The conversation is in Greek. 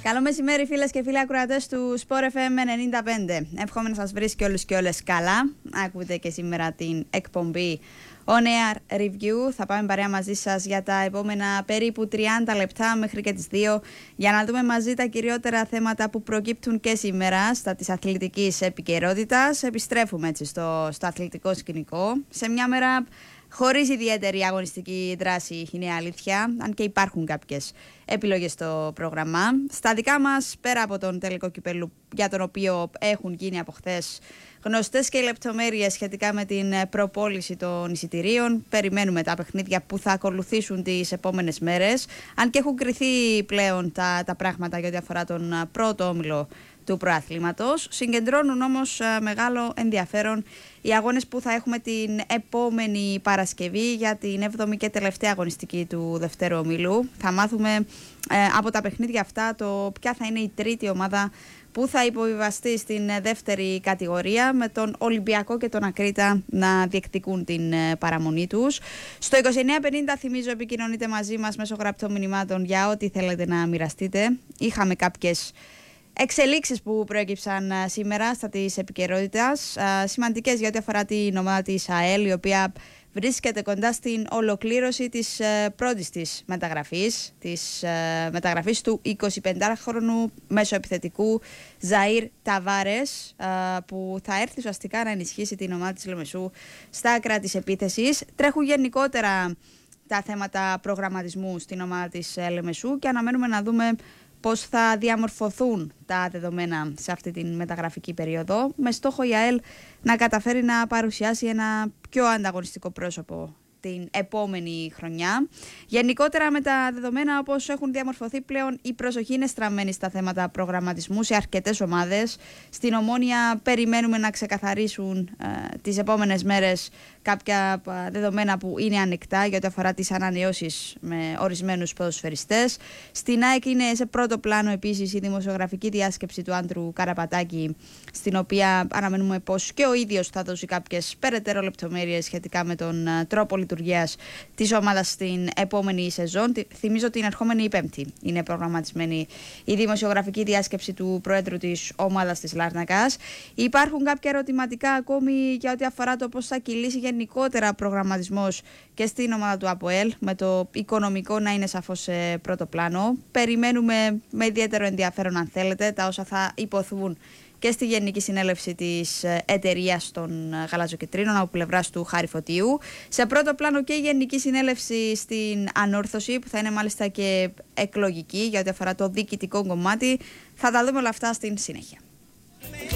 Καλό μεσημέρι, φίλες και φίλοι ακροατές του Sport FM 95. Εύχομαι να σας βρίσκει όλους και όλες καλά. Ακούτε και σήμερα την εκπομπή On Air Review. Θα πάμε παρέα μαζί σας για τα επόμενα περίπου 30 λεπτά μέχρι και τις 2 για να δούμε μαζί τα κυριότερα θέματα που προκύπτουν και σήμερα στα της αθλητικής επικαιρότητας. Επιστρέφουμε έτσι στο αθλητικό σκηνικό σε μια μέρα χωρίς ιδιαίτερη αγωνιστική δράση, είναι αλήθεια, αν και υπάρχουν κάποιες επιλογές στο πρόγραμμα. Στα δικά μας, πέρα από τον τελικό κυπέλλου, για τον οποίο έχουν γίνει από χθες γνωστές και οι λεπτομέρειες σχετικά με την προπόληση των εισιτηρίων, περιμένουμε τα παιχνίδια που θα ακολουθήσουν τις επόμενες μέρες, αν και έχουν κριθεί πλέον τα πράγματα για ό,τι αφορά τον πρώτο όμιλο του προαθλήματος. Συγκεντρώνουν όμως μεγάλο ενδιαφέρον οι αγώνες που θα έχουμε την επόμενη Παρασκευή για την 7η και τελευταία αγωνιστική του δευτέρου ομίλου. Θα μάθουμε από τα παιχνίδια αυτά ποια θα είναι η τρίτη ομάδα που θα υποβιβαστεί στην δεύτερη κατηγορία, με τον Ολυμπιακό και τον Ακρίτα να διεκδικούν την παραμονή τους. Στο 2950 θυμίζω επικοινωνείτε μαζί μας μέσω γραπτών μηνυμάτων για ό,τι θέλετε να μοιραστείτε. Είχαμε κάποιες εξελίξεις που προέκυψαν σήμερα στα της επικαιρότητας, σημαντικές για ό,τι αφορά την ομάδα της ΑΕΛ, η οποία βρίσκεται κοντά στην ολοκλήρωση της πρώτης της μεταγραφής του 25χρονου μεσοεπιθετικού Ζαΐρ Ταβάρες, που θα έρθει ουσιαστικά να ενισχύσει την ομάδα της Λεμεσού στα άκρα της επίθεσης. Τρέχουν γενικότερα τα θέματα προγραμματισμού στην ομάδα της Λεμεσού και αναμένουμε να δούμε πώς θα διαμορφωθούν τα δεδομένα σε αυτή τη μεταγραφική περίοδο, με στόχο η ΑΕΛ να καταφέρει να παρουσιάσει ένα πιο ανταγωνιστικό πρόσωπο την επόμενη χρονιά. Γενικότερα με τα δεδομένα όπως έχουν διαμορφωθεί πλέον, η προσοχή είναι στραμμένη στα θέματα προγραμματισμού σε αρκετές ομάδες. Στην Ομόνοια περιμένουμε να ξεκαθαρίσουν τις επόμενες μέρες κάποια δεδομένα που είναι ανοιχτά για ό,τι αφορά τις ανανεώσεις με ορισμένους ποδοσφαιριστές. Στην ΑΕΚ είναι σε πρώτο πλάνο επίσης η δημοσιογραφική διάσκεψη του Άντρου Καραπατάκη, στην οποία αναμένουμε πως και ο ίδιος θα δώσει κάποιες περαιτέρω λεπτομέρειες σχετικά με τον τρόπο λειτουργίας της ομάδας στην επόμενη σεζόν. Θυμίζω την ερχόμενη Πέμπτη είναι προγραμματισμένη η δημοσιογραφική διάσκεψη του Προέδρου της ομάδας της Λάρνακας. Υπάρχουν κάποια ερωτηματικά ακόμη για ό,τι αφορά το πώς θα κυλήσει γενικότερα προγραμματισμός και στην ομάδα του ΑΠΟΕΛ, με το οικονομικό να είναι σαφώς σε πρώτο πλάνο. Περιμένουμε με ιδιαίτερο ενδιαφέρον, αν θέλετε, τα όσα θα υποθούν και στη Γενική Συνέλευση της εταιρείας των Γαλαζοκιτρίνων από πλευράς του Χάρη Φωτίου. Σε πρώτο πλάνο και η Γενική Συνέλευση στην Ανόρθωση, που θα είναι μάλιστα και εκλογική για ό,τι αφορά το διοικητικό κομμάτι. Θα τα δούμε όλα αυτά στην συνέχεια.